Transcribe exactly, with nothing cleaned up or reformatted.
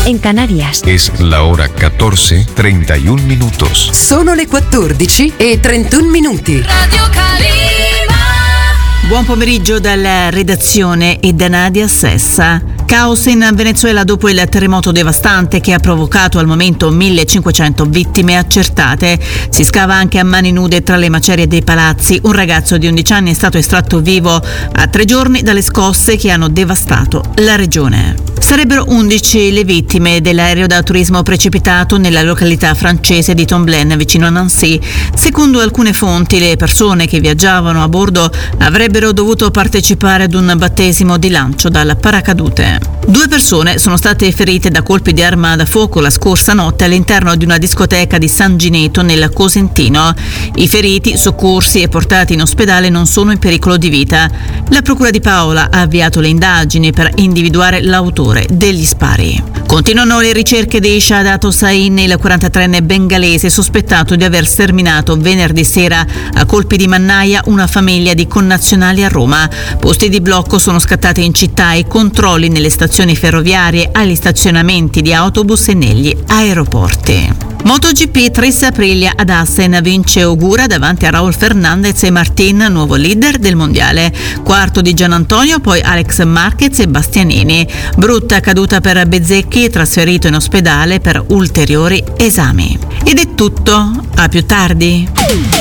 en Canarias. Es la hora catorce treinta y un minutos. Sono le quattordici e trentuno minuti. Radio Calima. Buon pomeriggio dalla redazione e da Nadia Sessa. Caos in Venezuela dopo il terremoto devastante che ha provocato al momento millecinquecento vittime accertate. Si scava anche a mani nude tra le macerie dei palazzi. Un ragazzo di undici anni è stato estratto vivo a tre giorni dalle scosse che hanno devastato la regione. Sarebbero undici le vittime dell'aereo da turismo precipitato nella località francese di Tomblaine vicino a Nancy. Secondo alcune fonti, le persone che viaggiavano a bordo avrebbero dovuto partecipare ad un battesimo di lancio dal paracadute. Due persone sono state ferite da colpi di arma da fuoco la scorsa notte all'interno di una discoteca di San Gineto nel Cosentino. I feriti, soccorsi e portati in ospedale, non sono in pericolo di vita. La procura di Paola ha avviato le indagini per individuare l'autore degli spari. Continuano le ricerche di Shahadat Hossain, il quarantatreenne bengalese sospettato di aver sterminato venerdì sera a colpi di mannaia una famiglia di connazionali a Roma. Posti di blocco sono scattati in città e controlli nelle stazioni ferroviarie, agli stazionamenti di autobus e negli aeroporti. MotoGP, Tris Aprilia ad Assen, vince Ogura davanti a Raul Fernandez e Martin, nuovo leader del mondiale. Quarto di Gianantonio, poi Alex Marquez e Bastianini. Brutta caduta per Bezzecchi, trasferito in ospedale per ulteriori esami. Ed è tutto, a più tardi.